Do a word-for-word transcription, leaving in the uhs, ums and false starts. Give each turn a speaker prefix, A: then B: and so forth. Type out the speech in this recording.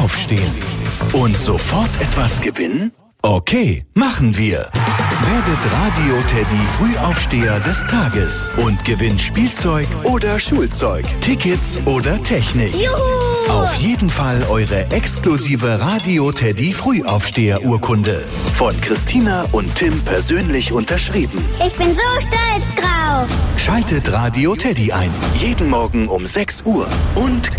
A: aufstehen. Und sofort etwas gewinnen? Okay, machen wir. Werdet Radio Teddy Frühaufsteher des Tages und gewinnt Spielzeug oder Schulzeug, Tickets oder Technik.
B: Juhu!
A: Auf jeden Fall eure exklusive Radio Teddy Frühaufsteher-Urkunde. Von Christina und Tim persönlich unterschrieben.
B: Ich bin so stolz drauf.
A: Schaltet Radio Teddy ein. Jeden Morgen um sechs Uhr. Und